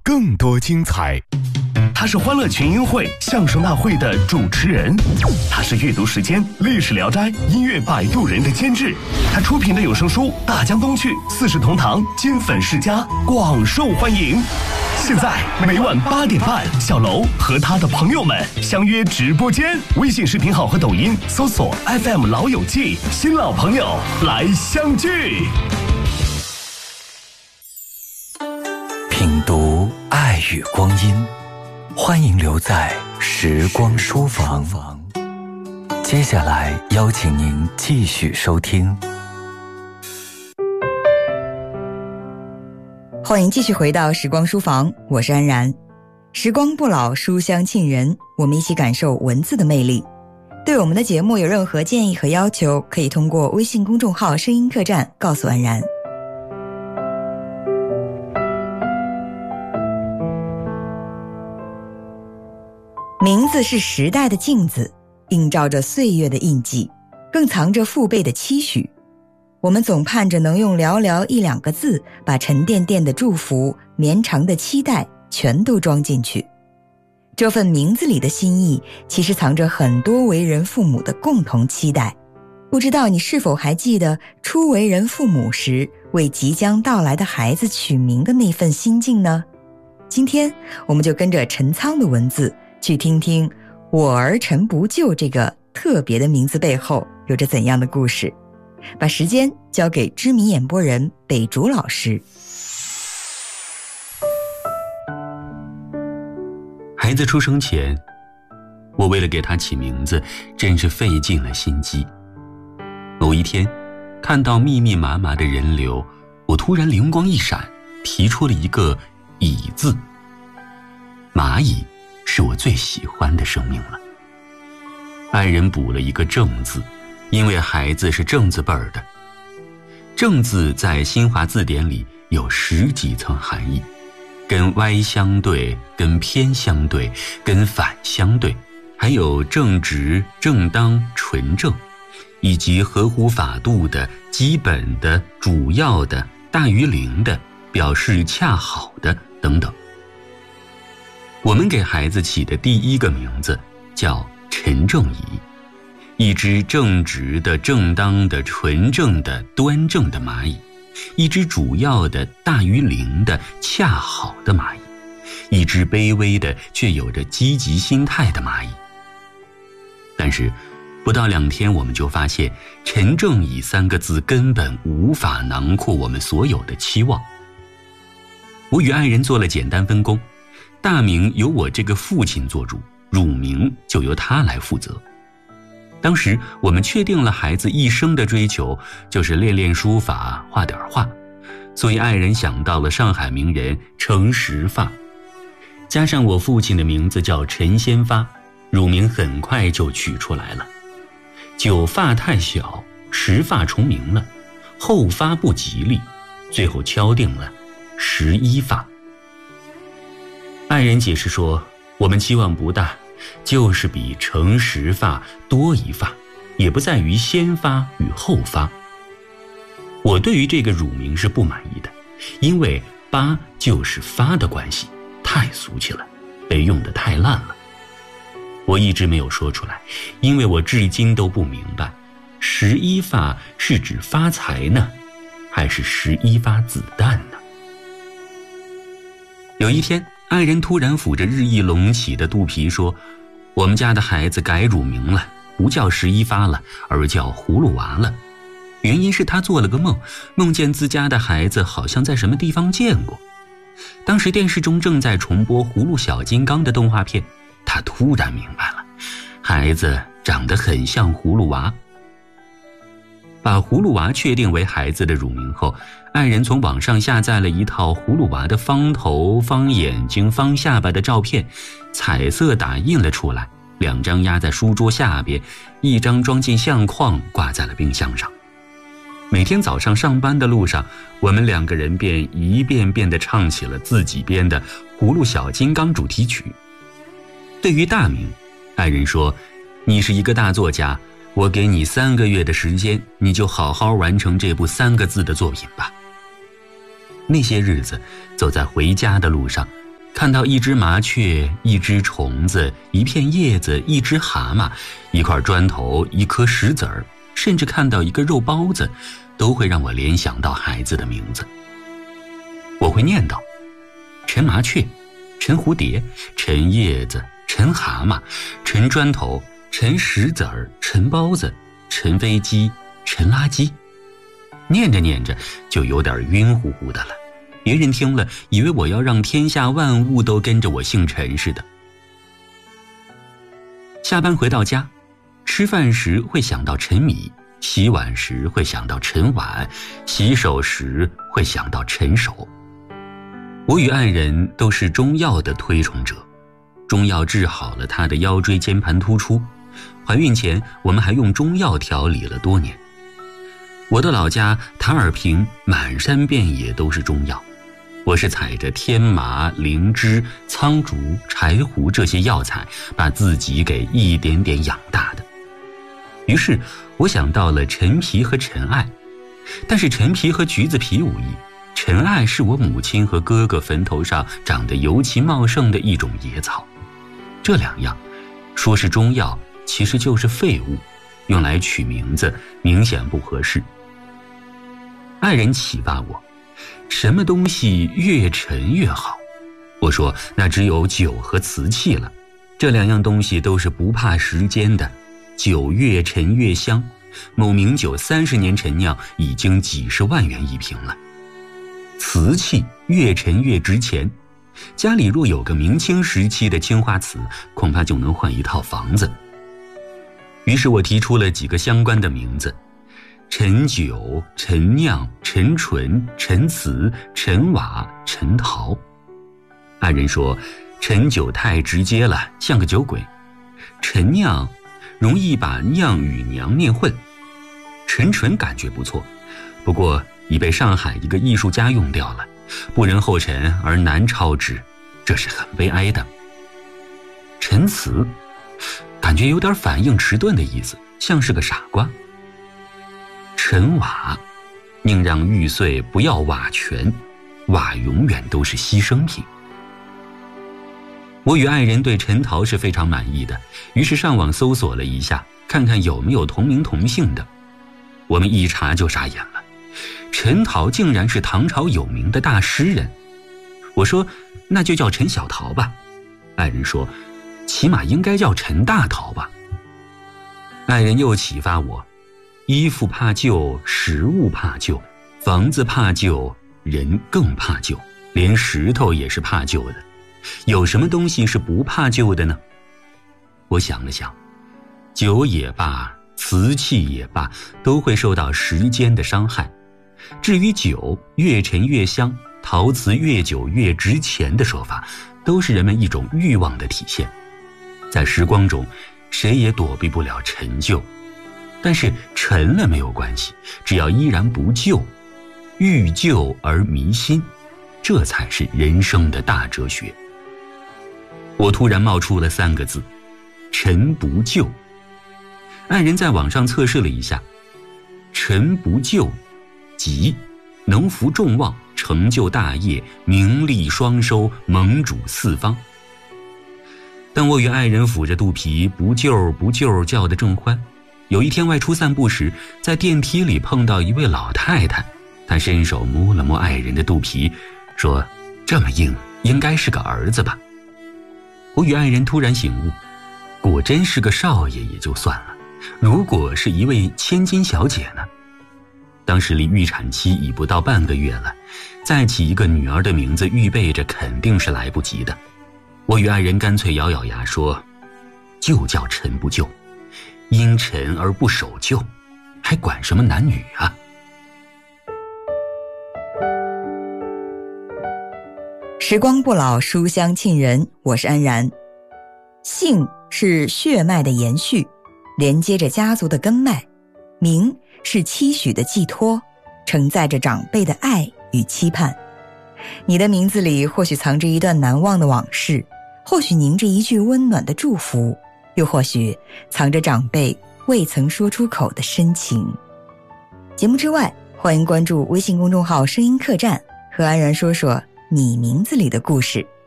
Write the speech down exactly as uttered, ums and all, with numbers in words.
更多精彩。他是欢乐群英会相声大会的主持人，他是阅读时间历史聊斋音乐摆渡人的监制，他出品的有声书《大江东去》四世同堂金粉世家广受欢迎。现在每晚八点半，小楼和他的朋友们相约直播间，微信视频号和抖音搜索 F M 老友记，新老朋友来相聚。 品读爱与光阴，欢迎留在时光书房。接下来邀请您继续收听。 欢迎继续回到时光书房，我是安然。时光不老，书香沁人，我们一起感受文字的魅力。对我们的节目有任何建议和要求，可以通过微信公众号声音客栈告诉安然。名字是时代的镜子，映照着岁月的印记，更藏着父辈的期许。我们总盼着能用寥寥一两个字，把沉甸甸的祝福、绵长的期待全都装进去。这份名字里的心意，其实藏着很多为人父母的共同期待。不知道你是否还记得初为人父母时，为即将到来的孩子取名的那份心境呢？今天我们就跟着陈仓的文字，去听听我儿陈不救这个特别的名字背后有着怎样的故事。把时间交给知名演播人北竹老师。 孩子出生前，我为了给他起名字，真是费尽了心机。某一天，看到密密麻麻的人流，我突然灵光一闪，提出了一个蚁字。蚂蚁是我最喜欢的生命了。爱人补了一个正字，因为孩子是正字辈儿的。正字在新华字典里有十几层含义，跟歪相对，跟偏相对，跟反相对，还有正直、正当、纯正，以及合乎法度的、基本的、主要的、大于零的、表示恰好的等等。我们给孩子起的第一个名字叫陈正仪，一只正直的、正当的、纯正的、端正的蚂蚁，一只主要的、大于零的、恰好的蚂蚁，一只卑微的却有着积极心态的蚂蚁。但是不到两天，我们就发现陈正仪三个字根本无法囊括我们所有的期望。我与爱人做了简单分工，大名由我这个父亲做主，乳名就由他来负责。当时我们确定了孩子一生的追求就是练练书法，画点画，所以爱人想到了上海名人程实发，加上我父亲的名字叫陈先发，乳名很快就取出来了。久发太小，实发重名了，后发不吉利，最后敲定了十一发。爱人解释说，我们期望不大，就是比程实发多一发，也不在于先发与后发。我对于这个乳名是不满意的，因为八就是发的关系，太俗气了，被用得太烂了。我一直没有说出来，因为我至今都不明白，十一发是指发财呢，还是十一发子弹呢？有一天，爱人突然抚着日益隆起的肚皮说，我们家的孩子改乳名了，不叫十一发了，而叫葫芦娃了。原因是他做了个梦，梦见自家的孩子好像在什么地方见过。当时电视中正在重播葫芦小金刚的动画片，他突然明白了，孩子长得很像葫芦娃。把葫芦娃确定为孩子的乳名后，爱人从网上下载了一套葫芦娃的方头、方眼睛、方下巴的照片，彩色打印了出来，两张压在书桌下边，一张装进相框挂在了冰箱上。每天早上上班的路上，我们两个人便一遍遍地唱起了自己编的《葫芦小金刚》主题曲。对于大名，爱人说，你是一个大作家，我给你三个月的时间，你就好好完成这部三个字的作品吧。那些日子，走在回家的路上， 看到一只麻雀，一只虫子，一片叶子，一只蛤蟆，一块砖头，一颗石子儿，甚至看到一个肉包子，都会让我联想到孩子的名字。我会念叨：陈麻雀，陈蝴蝶，陈叶子，陈蛤蟆，陈砖头，陈石子儿，陈包子，陈飞机，陈垃圾。念着念着就有点晕乎乎的了，别人听了以为我要让天下万物都跟着我姓陈似的。下班回到家，吃饭时会想到陈米，洗碗时会想到陈碗，洗手时会想到陈手。我与爱人都是中药的推崇者，中药治好了她的腰椎间盘突出，怀孕前我们还用中药调理了多年。我的老家塔尔坪满山遍野都是中药，我是采着天麻、灵芝、苍竹、柴胡这些药材，把自己给一点点养大的。于是我想到了陈皮和陈艾，但是陈皮和橘子皮无异，陈艾是我母亲和哥哥坟头上长得尤其茂盛的一种野草。这两样说是中药，其实就是废物，用来取名字明显不合适。爱人启发我，什么东西越陈越好。我说那只有酒和瓷器了，这两样东西都是不怕时间的，酒越陈越香，某名酒三十年陈酿已经几十万元一瓶了。瓷器越陈越值钱，家里若有个明清时期的青花瓷，恐怕就能换一套房子。于是我提出了几个相关的名字：陈酒、陈酿、陈醇、陈瓷、陈瓦、陈陶。爱人说陈酒太直接了，像个酒鬼；陈酿容易把酿与娘念混；陈醇感觉不错，不过已被上海一个艺术家用掉了，不人后陈而难超之，这是很悲哀的。陈瓷感觉有点反应迟钝的意思，像是个傻瓜。陈瓦，宁让玉碎不要瓦全，瓦永远都是牺牲品。我与爱人对陈陶是非常满意的，于是上网搜索了一下，看看有没有同名同姓的。我们一查就傻眼了，陈陶竟然是唐朝有名的大诗人。我说那就叫陈小陶吧，爱人说起码应该叫陈大陶吧。爱人又启发我，衣服怕旧，食物怕旧，房子怕旧，人更怕旧，连石头也是怕旧的。有什么东西是不怕旧的呢？我想了想，酒也罢，瓷器也罢，都会受到时间的伤害。至于酒越陈越香，陶瓷越久越值钱的说法，都是人们一种欲望的体现。在时光中，谁也躲避不了陈旧，但是陈了没有关系，只要依然不旧，欲旧而迷新，这才是人生的大哲学。我突然冒出了三个字：陈不旧。爱人在网上测试了一下，陈不旧即能服众望，成就大业，名利双收，盟主四方。当我与爱人抚着肚皮不旧不旧叫得正欢，有一天外出散步时，在电梯里碰到一位老太太，她伸手摸了摸爱人的肚皮，说这么硬，应该是个儿子吧。我与爱人突然醒悟，果真是个少爷也就算了，如果是一位千金小姐呢？当时离预产期已不到半个月了，再起一个女儿的名字预备着肯定是来不及的。我与爱人干脆咬咬牙说，就叫陈不旧，因陈而不守旧，还管什么男女啊？ 时光不老，书香沁人，我是安然。姓是血脉的延续，连接着家族的根脉；名是期许的寄托，承载着长辈的爱与期盼。你的名字里或许藏着一段难忘的往事，或许凝着一句温暖的祝福，又或许藏着长辈未曾说出口的深情。节目之外，欢迎关注微信公众号声音客栈，和安然说说你名字里的故事。